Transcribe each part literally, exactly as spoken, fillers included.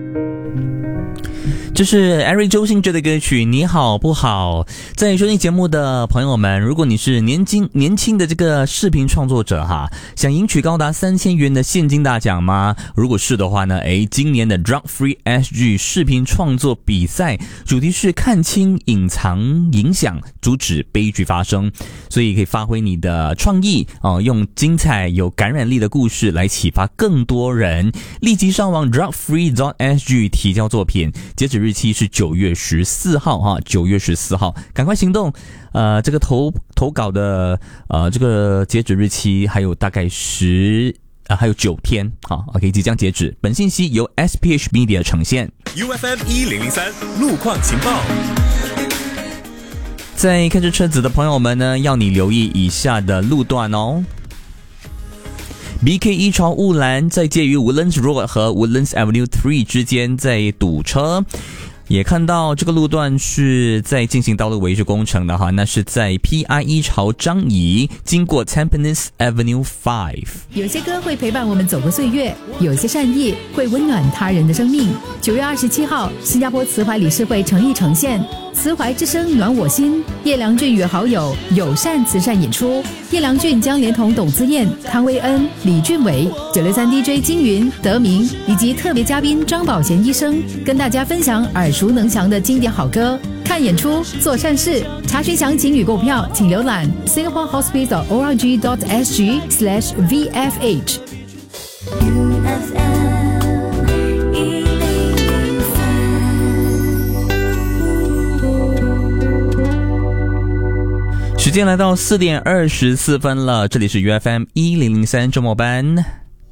这是 Eric 周兴哲的歌曲《你好不好》。在收听节目的朋友们，如果你是年轻年轻的这个视频创作者哈，想赢取高达三千元的现金大奖吗？如果是的话呢，诶，今年的 Drug Free S G 视频创作比赛主题是看清隐藏影响，阻止悲剧发生，所以可以发挥你的创意哦、呃，用精彩有感染力的故事来启发更多人。立即上网 drug free dot s g 提交作品，截止日期是九月十四号哈，九月十四号，赶快行动！呃，这个投投稿的呃这个截止日期还有大概十呃还有九天，好 ，OK， 即将截止。本信息由 S P H Media 呈现。 U F M 一零零三路况情报。 在开着车子的朋友们呢，要你留意以下的路段哦。B K 一朝雾兰在介于 Woodlands Road 和 Woodlands Avenue 三之间在堵车，也看到这个路段是在进行道路维修工程的哈，那是在 P I 一朝张仪经过 Tampines Avenue 五。 有些歌会陪伴我们走过岁月，有些善意会温暖他人的生命。九月二十七号，新加坡慈怀理事会诚意呈现慈怀之声暖我心，叶良俊与好友友善慈善演出。叶良俊将连同董自燕、汤威恩、李俊伟、九六三 D J 金云、德明以及特别嘉宾张宝贤医生，跟大家分享耳熟能详的经典好歌。看演出，做善事。查询详情与购票，请浏览 singapore hospice dot org dot s g slash v f h。 时间来到四点二十四分了，这里是 U F M 一零零三周末班。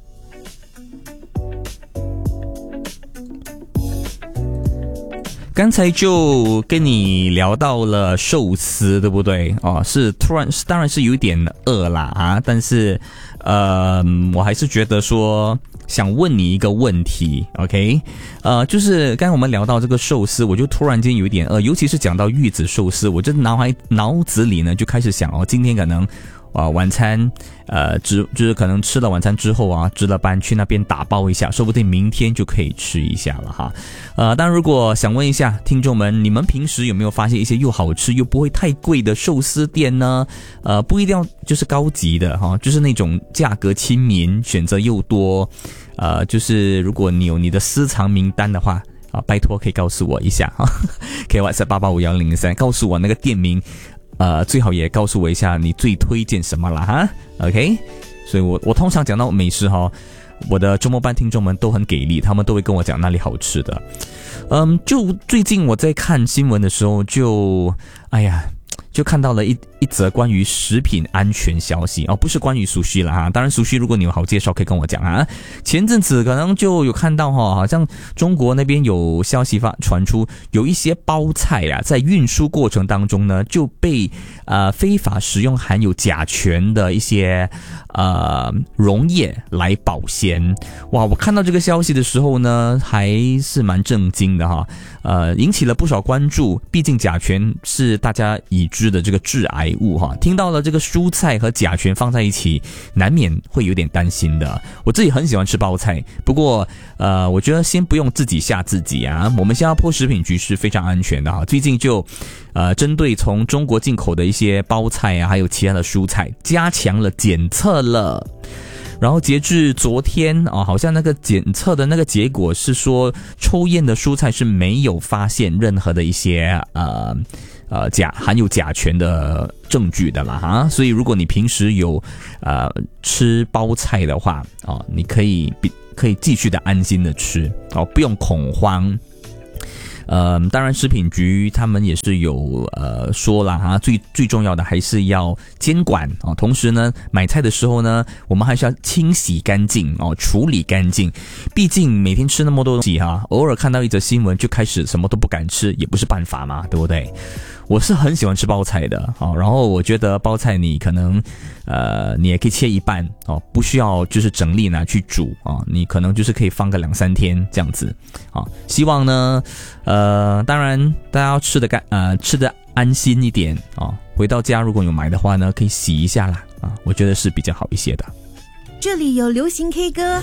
刚才就跟你聊到了寿司，对不对？哦，是突然，当然是有点饿啦啊，但是呃，我还是觉得说想问你一个问题 ，OK？ 呃，就是刚才我们聊到这个寿司，我就突然间有一点饿，尤其是讲到玉子寿司，我这脑海脑子里呢就开始想哦，今天可能啊、呃、晚餐呃只就是可能吃了晚餐之后啊，值了班去那边打包一下，说不定明天就可以吃一下了哈。呃，但如果想问一下听众们，你们平时有没有发现一些又好吃又不会太贵的寿司店呢？呃，不一定要就是高级的哈，就是那种价格亲民、选择又多。呃，就是如果你有你的私藏名单的话啊，拜托可以告诉我一下哈，可以 WhatsApp 八八五一零零三告诉我那个店名。呃，最好也告诉我一下你最推荐什么啦哈 ，OK？ 所以我我通常讲到美食哈，我的周末班听众们都很给力，他们都会跟我讲哪里好吃的。嗯，就最近我在看新闻的时候就，哎呀，就看到了一一则关于食品安全消息哦，不是关于熟悉了哈。当然熟悉如果你有好介绍可以跟我讲啊。前阵子可能就有看到哈，好像中国那边有消息发传出，有一些包菜啊，在运输过程当中呢就被呃非法使用含有甲醛的一些呃溶液来保鲜。哇，我看到这个消息的时候呢，还是蛮震惊的哈，呃，引起了不少关注。毕竟甲醛是大家已知的这个致癌物哈，听到了这个蔬菜和甲醛放在一起，难免会有点担心的。我自己很喜欢吃包菜，不过呃，我觉得先不用自己吓自己啊。我们新加坡食品局是非常安全的哈，最近就呃针对从中国进口的一些包菜啊，还有其他的蔬菜，加强了检测了。然后截至昨天啊，好像那个检测的那个结果是说，抽验的蔬菜是没有发现任何的一些呃呃甲含有甲醛的证据的啦哈。所以如果你平时有呃吃包菜的话啊，你可以可以继续的安心的吃哦，不用恐慌。呃，当然食品局他们也是有呃说了哈，最最重要的还是要监管啊、哦。同时呢，买菜的时候呢，我们还是要清洗干净哦，处理干净。毕竟每天吃那么多东西哈，偶尔看到一则新闻就开始什么都不敢吃，也不是办法嘛，对不对？我是很喜欢吃包菜的啊、哦，然后我觉得包菜你可能呃你也可以切一半哦，不需要就是整粒拿去煮啊、哦，你可能就是可以放个两三天这样子啊、哦。希望呢呃当然大家要吃的干呃吃的安心一点啊、哦，回到家如果有买的话呢，可以洗一下啦啊，我觉得是比较好一些的。 这里有流行 K 歌。